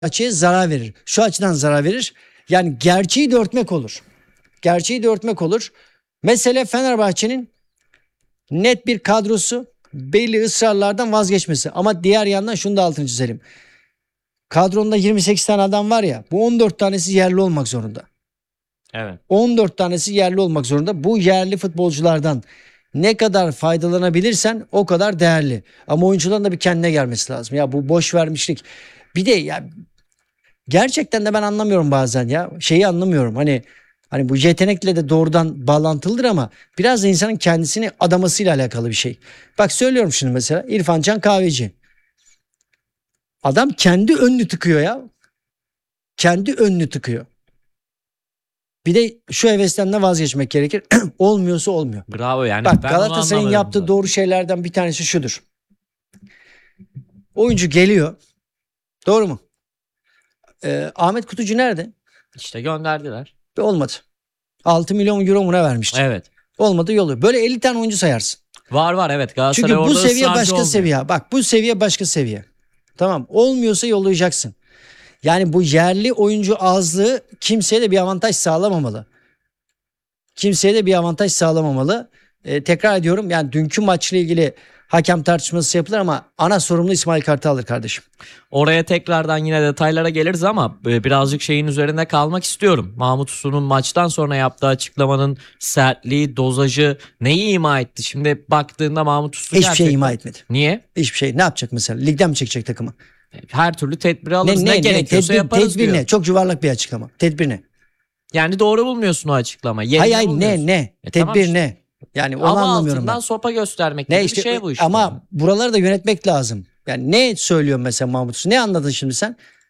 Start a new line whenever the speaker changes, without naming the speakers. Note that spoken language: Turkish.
Fenerbahçe'ye zarar verir. Şu açıdan zarar verir. Yani gerçeği de örtmek olur. Gerçeği de örtmek olur. Mesele Fenerbahçe'nin net bir kadrosu, belli ısrarlardan vazgeçmesi. Ama diğer yandan şunu da altını çizelim. Kadronda 28 tane adam var ya, bu 14 tanesi yerli olmak zorunda.
Evet.
14 tanesi yerli olmak zorunda. Bu yerli futbolculardan ne kadar faydalanabilirsen o kadar değerli. Ama oyuncuların da bir kendine gelmesi lazım. Ya bu boş vermişlik. Bir de ya gerçekten de ben anlamıyorum bazen ya. Şeyi anlamıyorum. Hani bu yetenekle de doğrudan bağlantılıdır ama biraz da insanın kendisini adamasıyla alakalı bir şey. Bak söylüyorum şimdi mesela İrfan Can Kahveci. Adam kendi önünü tıkıyor ya. Kendi önünü tıkıyor. Bir de şu hevesten de vazgeçmek gerekir. Olmuyorsa olmuyor.
Bravo yani.
Bak
Ben
Galatasaray'ın
onu
yaptığı
anlamıyorum
doğru şeylerden bir tanesi şudur. Oyuncu geliyor. Doğru mu? Ahmet Kutucu nerede?
zaten. İşte gönderdiler.
Olmadı. 6 milyon euro mu ne vermişti?
Evet.
Olmadı yolu. Böyle 50 tane oyuncu sayarsın.
Var evet. Galatasaray
Çünkü bu
orada
seviye
ısrarcı
başka
olmuyor.
seviye. Bak bu seviye başka seviye. Tamam. Olmuyorsa yollayacaksın. Yani bu yerli oyuncu azlığı kimseye de bir avantaj sağlamamalı. Kimseye de bir avantaj sağlamamalı. Tekrar ediyorum yani dünkü maçla ilgili hakem tartışması yapılır ama ana sorumlu İsmail Kartal'dır kardeşim.
Oraya tekrardan yine detaylara geliriz ama birazcık şeyin üzerinde kalmak istiyorum. Mahmut Uslu'nun maçtan sonra yaptığı açıklamanın sertliği, dozajı neyi ima etti? Şimdi baktığında Mahmut Uslu
Hiçbir
gerçekten...
şey ima etmedi.
Niye?
Hiçbir şey. Ne yapacak mesela? Ligden mi çekecek takımı?
Her türlü tedbiri alırız. Ne gerekiyorsa yaparız
tedbir
diyor.
ne? Çok yuvarlak bir açıklama. Tedbir ne?
Yani doğru bulmuyorsun o açıklamayı.
Hayır
bulmuyorsun.
ne?
Tamam
Tedbir
işte.
ne? Yani onu
Ama
anlamıyorum
altından
ben.
sopa göstermek gibi
Ne
bir
işte
şey bu işte.
ama buraları da yönetmek lazım. Yani ne söylüyor mesela Mahmut Uslu? Ne anladın şimdi sen?